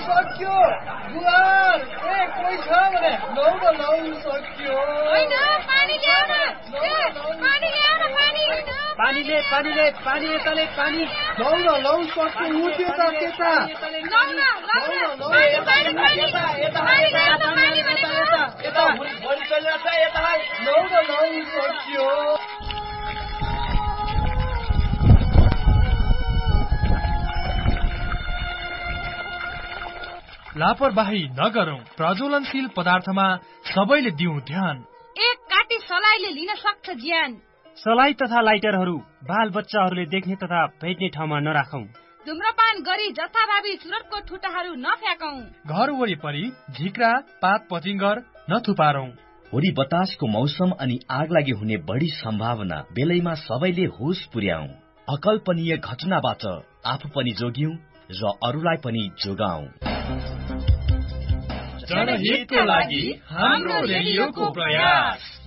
सक्यो गुहार ए कोही छ भने लौ सक्यो हैन पानी ल्याउन पानी ल्याउन पानी यताले पानी लौ सक्यो उठ्यो त त्यता लौ सक्यो लापरवाही नगरौं। प्रज्वलनशील पदार्थमा सबैले दिउँ ध्यान। एक काटी सलाईले लिन सक्छ ज्यान। सलाई तथा लाइटरहरू बाल बच्चाहरूले देख्ने तथा भेट्ने ठाउँमा नराखौं। धुम्रपान गरी जथाभावी चुरटको ठुटाहरू नफ्याकौं। घर वरिपरि झिक्रा पात पतिंगर नथुपारौं। होरी बतासको मौसम अनि आगलागी हुने बढी सम्भावना बेलैमा सबैले होस पुर्याऊ। अकल्पनीय घटनाबाट आफू पनि जोग्यौं र अरूलाई पनि जोगाऊ। जनहितको लागि हाम्रो रेडियोको प्रयास।